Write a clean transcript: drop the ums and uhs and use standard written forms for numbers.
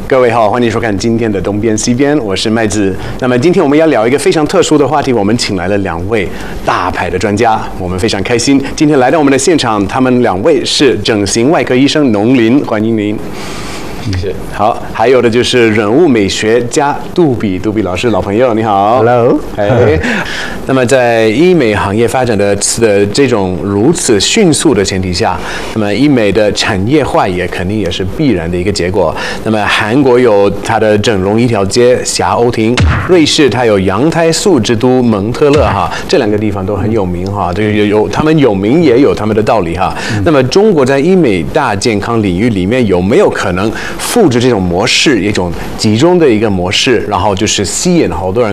各位好，欢迎收看今天的东边西边，我是麦子。那么今天我们要聊一个非常特殊的话题，我们请来了2位大牌的专家，我们非常开心，今天来到我们的现场，他们2位是整形外科医生农林，欢迎您。 谢谢。 好，还有的就是人物美学家杜比老师，老朋友，你好。 Hello。 那么在医美行业发展的这种如此迅速的前提下，那么医美的产业化也肯定也是必然的一个结果。那么韩国有它的整容一条街霞欧亭，瑞士它有羊胎素之都蒙特勒哈，这2个地方都很有名哈，这个他们有名也有他们的道理哈。那么中国在医美大健康领域里面有没有可能复制这种模式，一种集中的一个模式，然后就是吸引好多人